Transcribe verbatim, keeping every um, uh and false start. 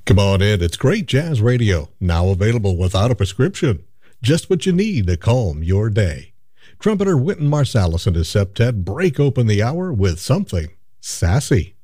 Come on in. It's great jazz radio, now available without a prescription. Just what you need to calm your day. Trumpeter Wynton Marsalis and his septet break open the hour with something sassy.